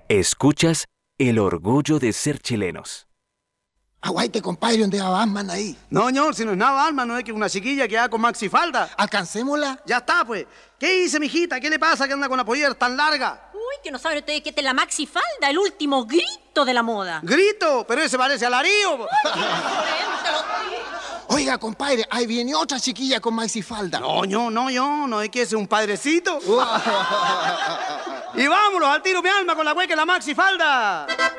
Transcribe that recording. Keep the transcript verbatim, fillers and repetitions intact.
Escuchas El orgullo de ser chilenos. Aguaite, compadre, ¿dónde va Batman ahí? No, señor, si no es nada Batman, no es que una chiquilla que va con maxifalda. ¿Alcancémosla? Ya está, pues. ¿Qué dice, mijita? ¿Qué le pasa que anda con la pollera tan larga? Uy, que no saben ustedes que esta es la maxifalda, el último grito de la moda. ¡Grito! Pero ese parece alarío. Oiga, compadre, ahí viene otra chiquilla con maxifalda. No, no, no, yo, no es que ese es un padrecito. Y vámonos al tiro, mi alma, con la hueca y la maxifalda.